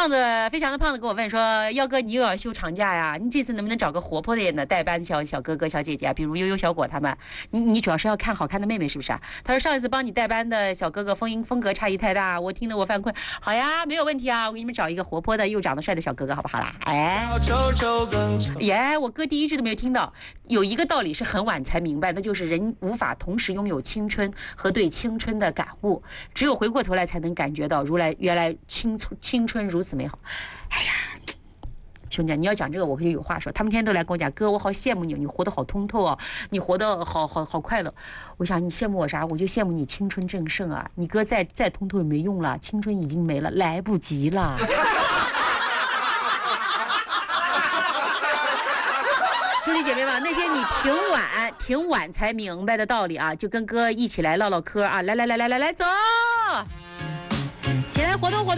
非常的胖子跟我问说，耀哥你又要休长假呀？你这次能不能找个活泼点的代班小哥哥小姐姐啊，比如悠悠小果他们？你主要是要看好看的妹妹是不是啊？他说上一次帮你代班的小哥哥风格差异太大，我听得我犯困。好呀，没有问题啊，我给你们找一个活泼的又长得帅的小哥哥好不好啦？哎，耶，我哥第一句都没有听到。有一个道理是很晚才明白，那就是人无法同时拥有青春和对青春的感悟，只有回过头来才能感觉到原来青春如此美好。哎呀，兄弟，你要讲这个，我可以有话说。他们天天都来跟我讲，哥，我好羡慕你，你活得好通透啊，你活得好快乐。我想你羡慕我啥？我就羡慕你青春正盛啊！你哥再通透也没用了，青春已经没了，来不及了。兄弟姐妹们，那些你挺晚才明白的道理啊，就跟哥一起来唠唠嗑啊！来，走，起来活动活动。